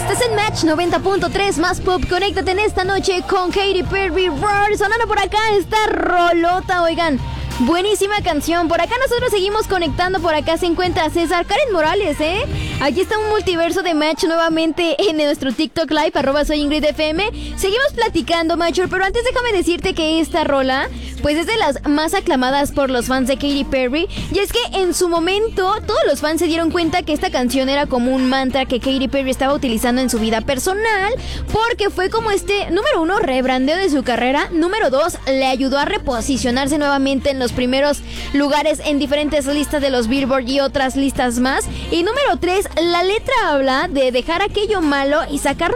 Estás en Match 90.3 más pop. Conéctate en esta noche con Katy Perry. Roar, sonando por acá esta rolota, oigan. Buenísima canción. Por acá nosotros seguimos conectando. Por acá se encuentra César Karen Morales, Aquí está un multiverso de Match nuevamente en nuestro TikTok Live, @soyingridfm. Seguimos platicando, Macho, pero antes déjame decirte que esta rola, pues es de las más aclamadas por los fans de Katy Perry. Y es que en su momento todos los fans se dieron cuenta que esta canción era como un mantra que Katy Perry estaba utilizando en su vida personal, porque fue como número 1, rebrandeo de su carrera. Número 2, le ayudó a reposicionarse nuevamente en los primeros lugares en diferentes listas de los Billboard y otras listas más. Y número 3, la letra habla de dejar aquello malo y sacarlo